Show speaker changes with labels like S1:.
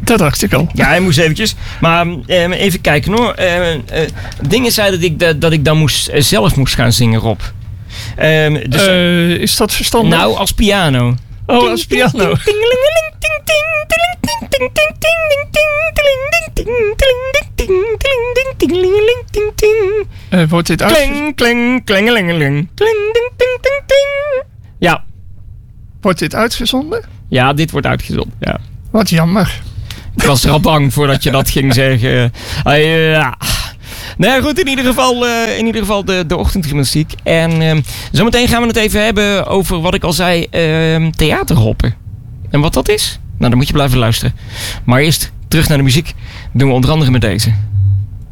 S1: Dat dacht ik al.
S2: Ja, hij moest eventjes. Maar even kijken hoor. Dingen zei dat ik dan zelf moest gaan zingen, Rob.
S1: Is dat verstandig?
S2: Nou, als piano.
S1: Oh, als piano. Wordt dit
S2: Ja.
S1: Wordt dit uitgezonden?
S2: Ja, dit wordt uitgezonden. Ja.
S1: Wat jammer.
S2: Ik was er al bang voordat je dat ging zeggen. Nou goed, in ieder geval de ochtendgymnastiek. En zometeen gaan we het even hebben over wat ik al zei, theaterhoppen. En wat dat is? Nou, dan moet je blijven luisteren. Maar eerst terug naar de muziek. Dat doen we onder andere met deze.